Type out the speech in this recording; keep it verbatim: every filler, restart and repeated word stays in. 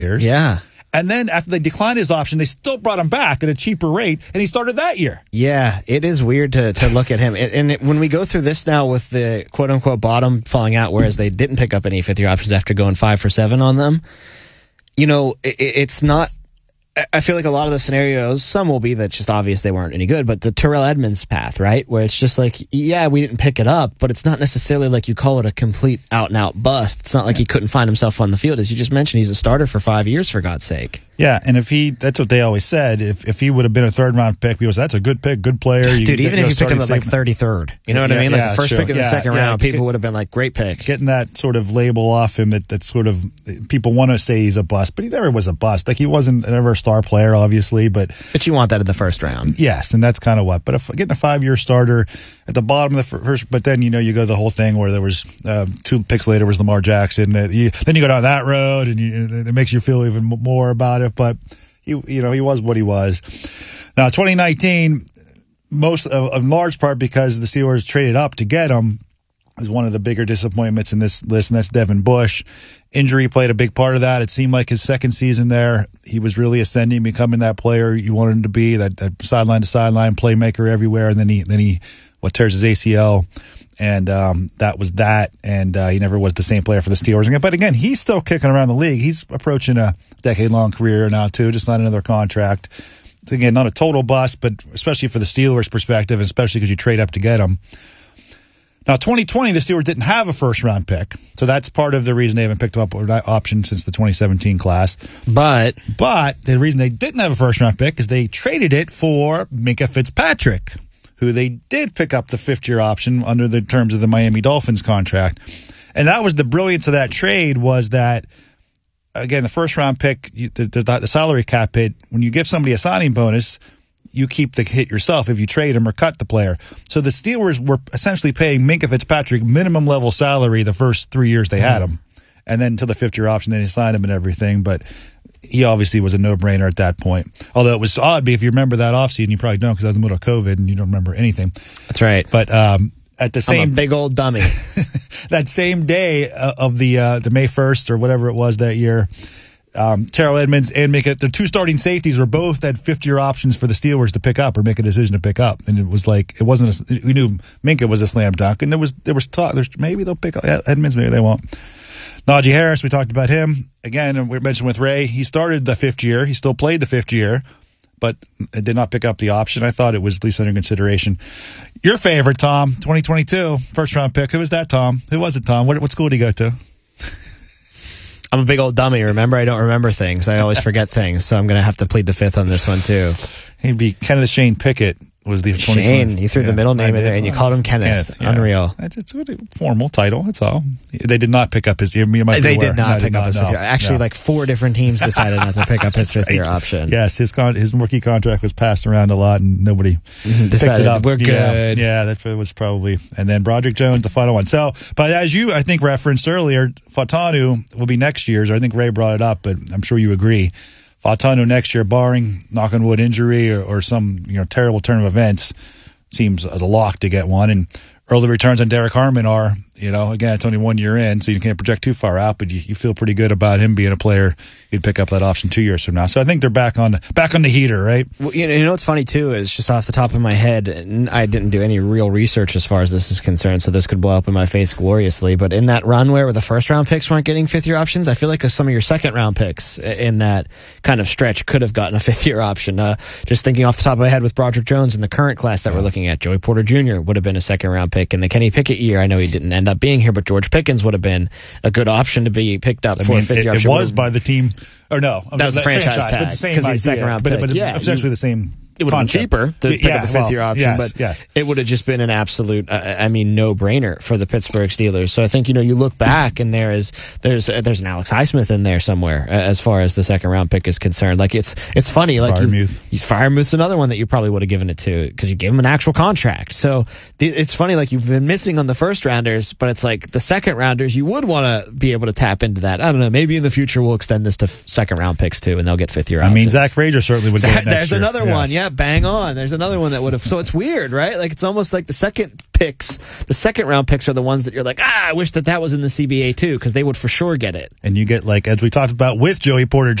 years. Yeah. And then after they declined his option, they still brought him back at a cheaper rate, and he started that year. Yeah, it is weird to, to look at him. And, and it, when we go through this now with the quote-unquote bottom falling out, whereas they didn't pick up any fifth-year options after going five for seven on them, you know, it, it's not... I feel like a lot of the scenarios, some will be that just obvious they weren't any good, but the Terrell Edmonds path, right? Where it's just like, yeah, we didn't pick it up, but it's not necessarily like you call it a complete out-and-out bust. It's not like he couldn't find himself on the field. As you just mentioned, he's a starter for five years, for God's sake. Yeah, and if he, that's what they always said, if if he would have been a third-round pick, people said, that's a good pick, good player. You, Dude, even you know, if you picked him at like safe. thirty-third, you know what yeah, I mean? Like yeah, the first sure. pick of the yeah, second yeah, round, people get, would have been like, great pick. Getting that sort of label off him that, that sort of, people want to say he's a bust, but he never was a bust. Like, he wasn't ever a star player, obviously, but... But you want that in the first round. Yes, and that's kind of what. But if getting a five-year starter at the bottom of the first, but then, you know, you go the whole thing where there was uh, two picks later was Lamar Jackson. Uh, you, then you go down that road, and you, it makes you feel even more about it. But he, you know, he was what he was. Now, twenty nineteen, most of, in large part because the Steelers traded up to get him, is one of the bigger disappointments in this list, and that's Devin Bush. Injury played a big part of that. It seemed like his second season there, he was really ascending, becoming that player you wanted him to be, that, that sideline to sideline playmaker everywhere. And then he, then he, what tears his A C L, and um, that was that. And uh, he never was the same player for the Steelers again. But again, he's still kicking around the league. He's approaching a decade-long career now too. Just signed another contract. Again, not a total bust, but especially for the Steelers' perspective, especially because you trade up to get him. Now, twenty twenty, the Steelers didn't have a first-round pick, so that's part of the reason they haven't picked up an option since the twenty seventeen class. But but the reason they didn't have a first-round pick is they traded it for Minkah Fitzpatrick, who they did pick up the fifth-year option under the terms of the Miami Dolphins contract. And that was the brilliance of that trade, was that, again, the first-round pick, the, the, the salary cap hit, when you give somebody a signing bonus, you keep the hit yourself if you trade him or cut the player. So the Steelers were essentially paying Minkah Fitzpatrick minimum level salary the first three years they had him. And then until the fifth year option, then they signed him and everything. But he obviously was a no-brainer at that point. Although it was odd, if you remember that offseason, you probably don't because that was in the middle of COVID and you don't remember anything. That's right. But um, at the same... I'm a big old dummy. that same day uh, of the uh, the May first or whatever it was that year, Um, Terrell Edmonds and Minkah, the two starting safeties were both had fifth-year options for the Steelers to pick up or make a decision to pick up, and it was like it wasn't. A, we knew Minkah was a slam dunk, and there was there was talk. There's maybe they'll pick up Edmonds, maybe they won't. Najee Harris, we talked about him again, and we mentioned with Ray. He started the fifth year. He still played the fifth year, but did not pick up the option. I thought it was at least under consideration. Your favorite, Tom, twenty twenty-two first round pick. Who was that, Tom? Who was it, Tom? What what school did he go to? I'm a big old dummy, remember? I don't remember things. I always forget things, so I'm going to have to plead the fifth on this one, too. He'd be Kenneth Shane Pickett was the Shane. You threw yeah, the middle name in there, and you called him Kenneth. Kenneth yeah. Unreal. It's, it's a formal title, that's all. They did not pick up his... You might they did not no, pick did up not, his no, fifth year. Actually, no. like four different teams decided not to pick up his fifth year option. Yes, his con- his rookie contract was passed around a lot, and nobody mm-hmm. picked decided it up. We're yeah, good. Yeah, that was probably... And then Broderick Jones, the final one. So, but as you, I think, referenced earlier, Fautanu will be next year's. I think Ray brought it up, but I'm sure you agree. Fautanu next year, barring, knock on wood, injury or, or some you know terrible turn of events, seems as a lock to get one. And early returns on Derek Harmon are, you know, again, it's only one year in, so you can't project too far out, but you, you feel pretty good about him being a player you'd pick up that option two years from now. So I think they're back on back on the heater, right? Well, you know, you know what's funny, too, is just off the top of my head, I didn't do any real research as far as this is concerned, so this could blow up in my face gloriously, but in that run where the first-round picks weren't getting fifth-year options, I feel like some of your second-round picks in that kind of stretch could have gotten a fifth-year option. Uh, just thinking off the top of my head with Broderick Jones in the current class that yeah. we're looking at, Joey Porter Junior would have been a second-round pick. In the Kenny Pickett year, I know he didn't end up being here, but George Pickens would have been a good option to be picked up I for mean, a fifth-year it, option. It was by the team, or no. That was the franchise, franchise tag, because he's second round pick. But, but yeah, essentially the same It would have been cheaper to pick yeah, up the fifth-year well, option, yes, but yes. it would have just been an absolute, uh, I mean, no-brainer for the Pittsburgh Steelers. So I think, you know, you look back and there is there's uh, there's an Alex Highsmith in there somewhere uh, as far as the second-round pick is concerned. Like, it's it's funny. Like Freiermuth. He's Freiermuth's another one that you probably would have given it to because you gave him an actual contract. So the, it's funny, like, you've been missing on the first-rounders, but it's like the second-rounders, you would want to be able to tap into that. I don't know. Maybe in the future we'll extend this to f- second-round picks, too, and theyll get fifth-year options. I mean, Zach Frazier certainly would do it next There's year. another yes. one, yeah. bang on. There's another one that would have. So it's weird, right? Like it's almost like the second picks, the second round picks are the ones that you're like, ah, I wish that that was in the C B A too, because they would for sure get it. And you get, like, as we talked about with Joey Porter